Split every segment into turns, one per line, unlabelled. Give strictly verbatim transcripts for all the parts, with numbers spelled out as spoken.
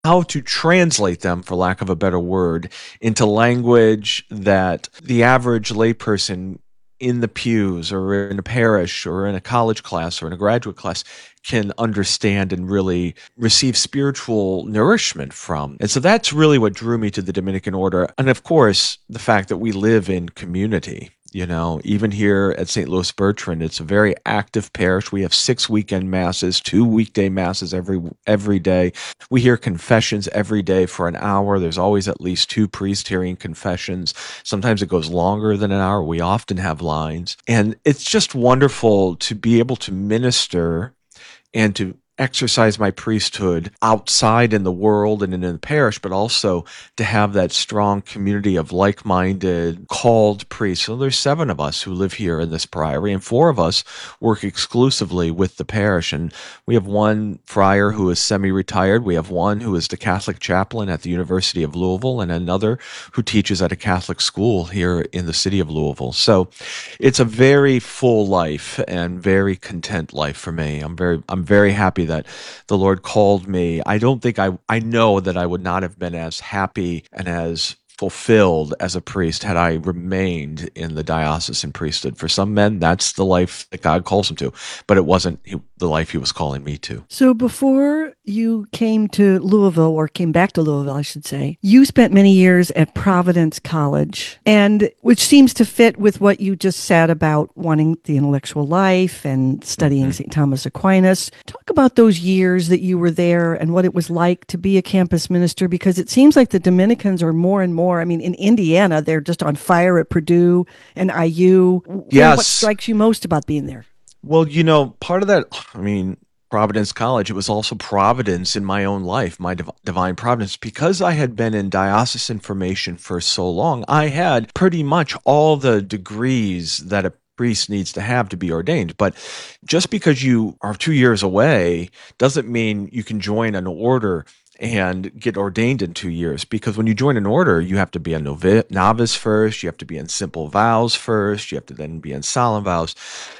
how to translate them, for lack of a better word, into language that the average layperson in the pews or in a parish or in a college class or in a graduate class can understand and really receive spiritual nourishment from. And so that's really what drew me to the Dominican order. And of course, the fact that we live in community. You know, even here at Saint Louis Bertrand, it's a very active parish. We have six weekend masses, two weekday masses every every day. We hear confessions every day for an hour. There's always at least two priests hearing confessions. Sometimes it goes longer than an hour. We often have lines. And it's just wonderful to be able to minister and to exercise my priesthood outside in the world and in the parish, but also to have that strong community of like-minded, called priests. So there's seven of us who live here in this priory, and four of us work exclusively with the parish. And we have one friar who is semi-retired. We have one who is the Catholic chaplain at the University of Louisville, and another who teaches at a Catholic school here in the city of Louisville. So it's a very full life and very content life for me. I'm very, I'm very happy that the Lord called me. I don't think I, I know that I would not have been as happy and as fulfilled as a priest had I remained in the diocesan priesthood. For some men, that's the life that God calls them to, but it wasn't he, the life he was calling me to.
So before you came to Louisville, or came back to Louisville, I should say, you spent many years at Providence College, and which seems to fit with what you just said about wanting the intellectual life and studying
Mm-hmm.
Saint Thomas Aquinas. Talk about those years that you were there and what it was like to be a campus minister, because it seems like the Dominicans are more and more, I mean, in Indiana, they're just on fire at Purdue and I U. You know, what
Yes.
strikes you most about being there?
Well, you know, part of that, I mean, Providence College, it was also providence in my own life, my div- divine providence. Because I had been in diocesan formation for so long, I had pretty much all the degrees that a priest needs to have to be ordained. But just because you are two years away doesn't mean you can join an order and get ordained in two years. Because when you join an order, you have to be a novi- novice first, you have to be in simple vows first, you have to then be in solemn vows.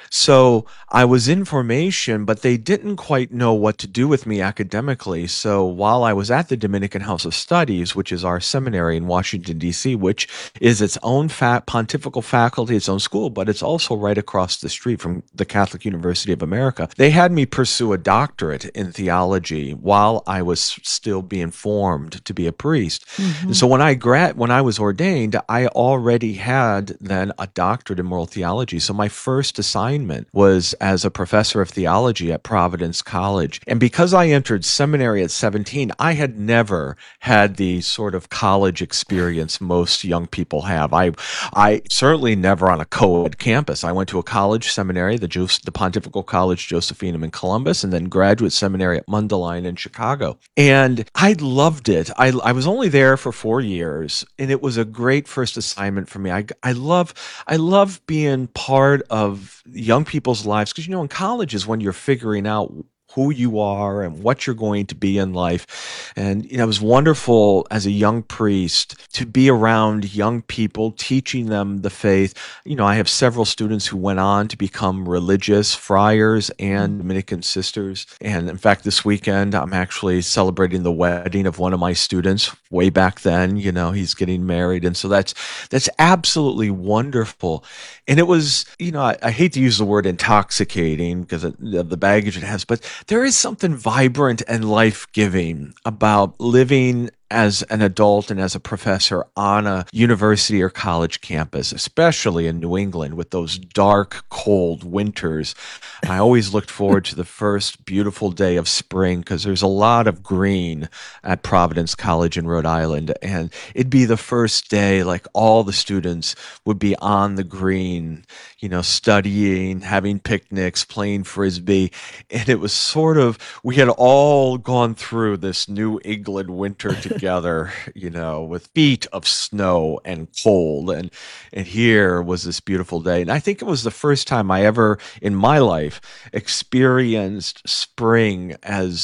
So I was in formation, but they didn't quite know what to do with me academically. So while I was at the Dominican House of Studies, which is our seminary in Washington, D C, which is its own fa- pontifical faculty, its own school, but it's also right across the street from the Catholic University of America, they had me pursue a doctorate in theology while I was still being formed to be a priest. And
Mm-hmm.
so when I grad, when I was ordained, I already had then a doctorate in moral theology. So my first assignment was as a professor of theology at Providence College. And because I entered seminary at seventeen, I had never had the sort of college experience most young people have. I, I certainly never on a co-ed campus. I went to a college seminary, the, Jos- the Pontifical College Josephinum in Columbus, and then graduate seminary at Mundelein in Chicago. And I loved it. I, I was only there for four years, and it was a great first assignment for me. I, I love, I love being part of young people's lives, because, you know, in college is when you're figuring out who you are and what you're going to be in life. And, you know, it was wonderful as a young priest to be around young people, teaching them the faith. You know, I have several students who went on to become religious friars and Dominican sisters. And in fact, this weekend, I'm actually celebrating the wedding of one of my students way back then. You know, he's getting married. And so that's, that's absolutely wonderful. And it was, you know, I, I hate to use the word intoxicating because of the baggage it has, but there is something vibrant and life-giving about living as an adult and as a professor on a university or college campus, especially in New England with those dark, cold winters. I always looked forward to the first beautiful day of spring because there's a lot of green at Providence College in Rhode Island. And it'd be the first day, like all the students would be on the green, you know, studying, having picnics, playing frisbee. And it was sort of, we had all gone through this New England winter together. Together, you know, with feet of snow and cold, and and here was this beautiful day. And I think it was the first time I ever in my life experienced spring as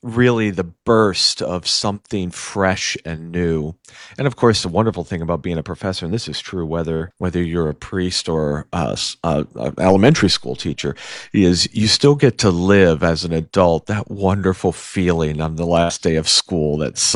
really the burst of something fresh and new. And of course, the wonderful thing about being a professor, and this is true whether whether you're a priest or a, s- a- a elementary school teacher, is you still get to live as an adult that wonderful feeling on the last day of school that